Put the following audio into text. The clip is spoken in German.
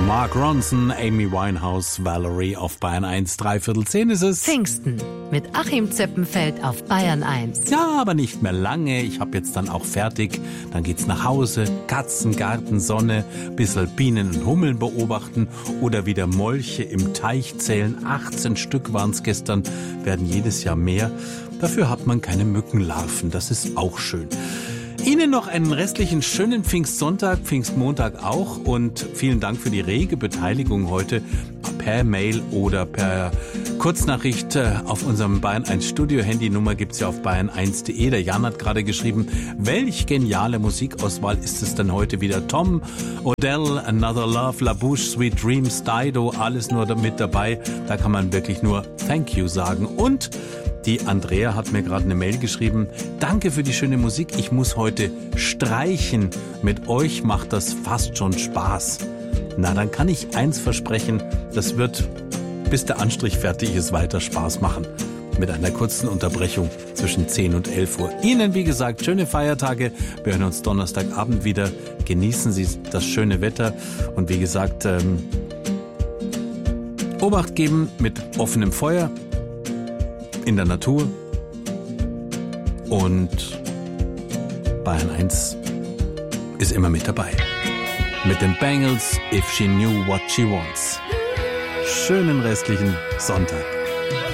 Mark Ronson, Amy Winehouse, Valerie auf Bayern 1. 9:45 ist es. Pfingsten mit Achim Zeppenfeld auf Bayern 1. Ja, aber nicht mehr lange. Ich habe jetzt dann auch fertig. Dann geht's nach Hause. Katzen, Garten, Sonne, bissl Bienen und Hummeln beobachten oder wieder Molche im Teich zählen. 18 Stück waren's gestern, werden jedes Jahr mehr. Dafür hat man keine Mückenlarven. Das ist auch schön. Ihnen noch einen restlichen schönen Pfingstsonntag, Pfingstmontag auch und vielen Dank für die rege Beteiligung heute per Mail oder per Kurznachricht auf unserem Bayern 1 Studio. Handynummer gibt's ja auf bayern1.de. Der Jan hat gerade geschrieben, welch geniale Musikauswahl ist es denn heute wieder? Tom, Odell, Another Love, La Bouche, Sweet Dreams, Dido, alles nur mit dabei. Da kann man wirklich nur Thank you sagen. Und die Andrea hat mir gerade eine Mail geschrieben. Danke für die schöne Musik. Ich muss heute streichen. Mit euch macht das fast schon Spaß. Na, dann kann ich eins versprechen. Das wird, bis der Anstrich fertig ist, weiter Spaß machen. Mit einer kurzen Unterbrechung zwischen 10 und 11 Uhr. Ihnen, wie gesagt, schöne Feiertage. Wir hören uns Donnerstagabend wieder. Genießen Sie das schöne Wetter. Und wie gesagt, Obacht geben mit offenem Feuer in der Natur und Bayern 1 ist immer mit dabei. Mit den Bangles, If She Knew What She Wants. Schönen restlichen Sonntag.